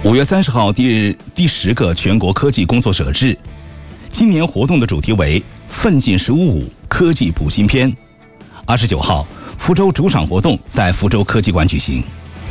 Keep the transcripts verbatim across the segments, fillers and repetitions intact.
五月三十号第第十个全国科技工作者日，今年活动的主题为“奋进十五五科技补新篇”。二十九号，福州主场活动在福州科技馆举行。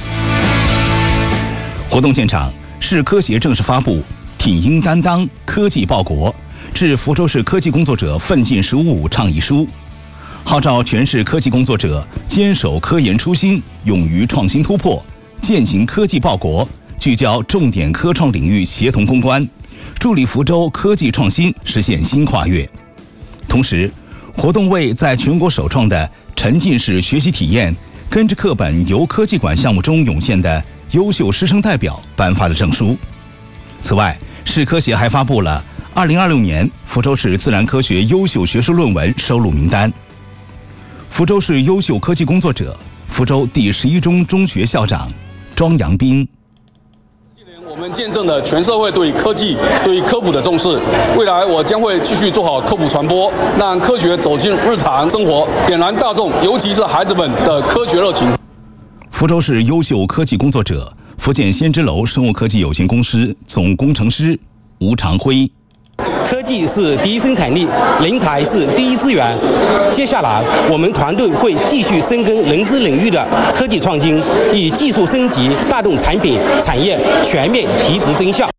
活动现场，市科协正式发布“挺英担当，科技报国”致福州市科技工作者奋进十五五倡议书，号召全市科技工作者坚守科研初心，勇于创新突破，践行科技报国，聚焦重点科创领域协同攻关，助力福州科技创新实现新跨越。同时，活动为在全国首创的沉浸式学习体验、跟着课本游科技馆项目中涌现的优秀师生代表颁发了证书。此外，市科协还发布了二零二六年福州市自然科学优秀学术论文收录名单。福州市优秀科技工作者，福州第十一中中学校长庄阳斌。 我们见证了全社会对科技、对科普的重视。未来我将会继续做好科普传播，让科学走进日常生活，点燃大众，尤其是孩子们的科学热情。 福州市优秀科技工作者，福建先知楼生物科技有限公司总工程师吴长辉。 科技是第一生产力，人才是第一资源。接下来，我们团队会继续深耕人资领域的科技创新，以技术升级带动产品产业全面提质增效。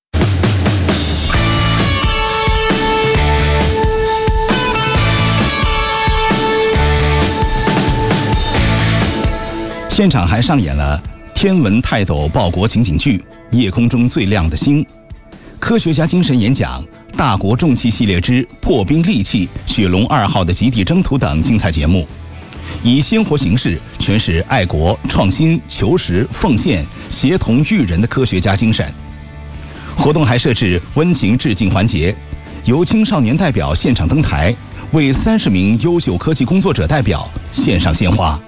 现场还上演了天文泰斗报国情景剧《夜空中最亮的星》、科学家精神演讲、大国重器系列之破冰利器雪龙二号的极地征途等精彩节目，以鲜活形式诠释爱国、创新、求实、奉献、协同育人的科学家精神。活动还设置温情致敬环节，由青少年代表现场登台，为三十名优秀科技工作者代表献上鲜花。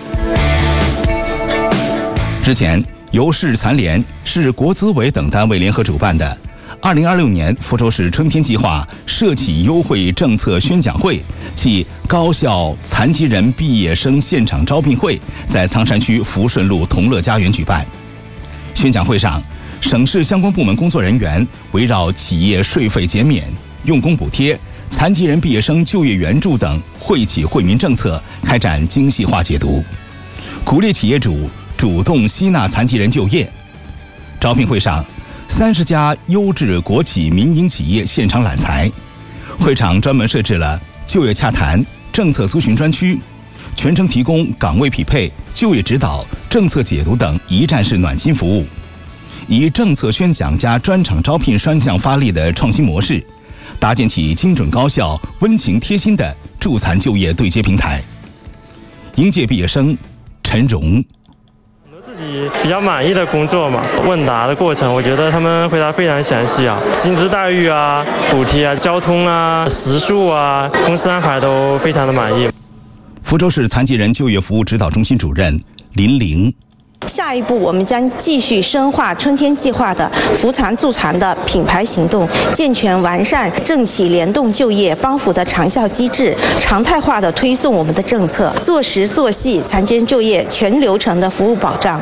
之前，由市残联、市国资委等单位联合主办的二零二六年福州市春天计划社企优惠政策宣讲会暨高校残疾人毕业生现场招聘会在苍山区福顺路同乐家园举办。宣讲会上，省市相关部门工作人员围绕企业税费减免、用工补贴、残疾人毕业生就业援助等惠企惠民政策开展精细化解读，鼓励企业主主动吸纳残疾人就业。招聘会上，三十家优质国企民营企业现场揽才，会场专门设置了就业洽谈、政策咨询专区，全程提供岗位匹配、就业指导、政策解读等一站式暖心服务，以政策宣讲加专场招聘双向发力的创新模式，搭建起精准高效、温情贴心的助残就业对接平台。应届毕业生陈荣。 自己比较满意的工作嘛，问答的过程，我觉得他们回答非常详细啊，薪资待遇啊、补贴啊、交通啊、食宿啊，公司安排都非常的满意。 福州市残疾人就业服务指导中心主任林玲。 下一步，我们将继续深化春天计划的扶残助残的品牌行动，健全完善政企联动就业帮扶的长效机制，常态化的推送我们的政策，做实做细残疾人就业全流程的服务保障。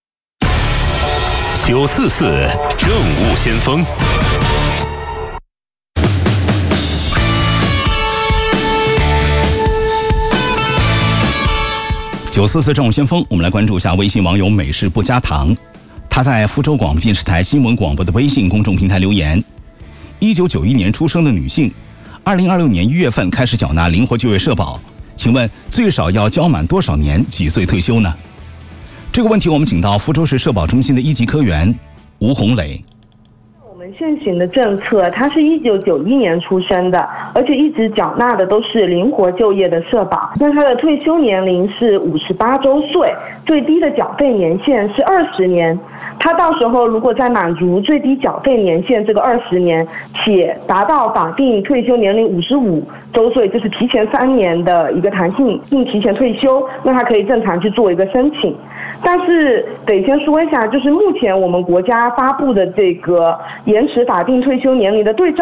九四四政务先锋。 九四四政务先锋，我们来关注一下微信网友美式不加糖。他在福州广播电视台新闻广播的微信公众平台留言：一九九一年出生的女性，二零二六年一月份开始缴纳灵活就业社保，请问最少要交满多少年，几岁退休呢？这个问题我们请到福州市社保中心的一级科员吴红磊。 我们现行的政策，他是一九九一年出生的，而且一直缴纳的都是灵活就业的社保。那他的退休年龄是五十八周岁，最低的缴费年限是二十年。他到时候如果在满足最低缴费年限这个二十年，且达到法定退休年龄五十五周岁，就是提前三年的一个弹性性提前退休，那他可以正常去做一个申请。但是得先说一下，就是目前我们国家发布的这个延迟法定退休年龄的对照